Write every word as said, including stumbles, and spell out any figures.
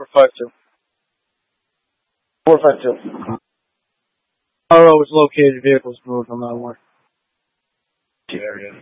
five two. Four five two. R O is located. Vehicles moved on that one. Area.